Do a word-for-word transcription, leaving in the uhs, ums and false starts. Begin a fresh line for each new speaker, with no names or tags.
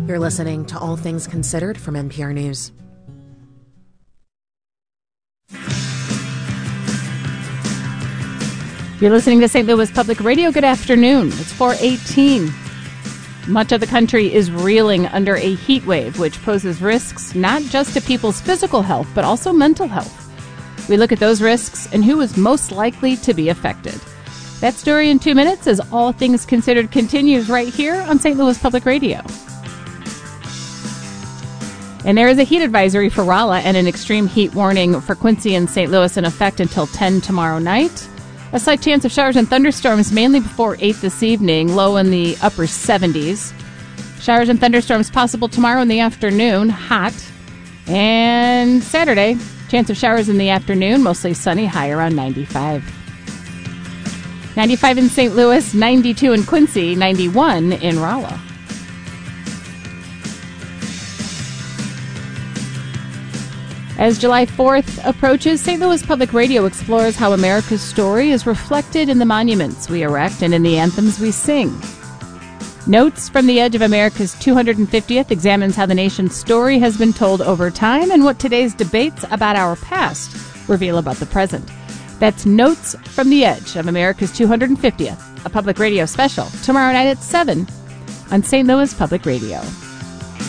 You're listening to All Things Considered from N P R News.
You're listening to Saint Louis Public Radio. Good afternoon. It's four eighteen. Much of the country is reeling under a heat wave, which poses risks not just to people's physical health, but also mental health. We look at those risks and who is most likely to be affected. That story in two minutes as All Things Considered continues right here on Saint Louis Public Radio. And there is a heat advisory for Rolla and an extreme heat warning for Quincy and Saint Louis in effect until ten tomorrow night. A slight chance of showers and thunderstorms mainly before eight this evening, low in the upper seventies. Showers and thunderstorms possible tomorrow in the afternoon, hot. And Saturday, chance of showers in the afternoon, mostly sunny, high around ninety-five. ninety-five in Saint Louis, ninety-two in Quincy, ninety-one in Rolla. As July fourth approaches, Saint Louis Public Radio explores how America's story is reflected in the monuments we erect and in the anthems we sing. Notes from the Edge of America's two hundred fiftieth examines how the nation's story has been told over time and what today's debates about our past reveal about the present. That's Notes from the Edge of America's two hundred fiftieth, a public radio special, tomorrow night at seven on Saint Louis Public Radio.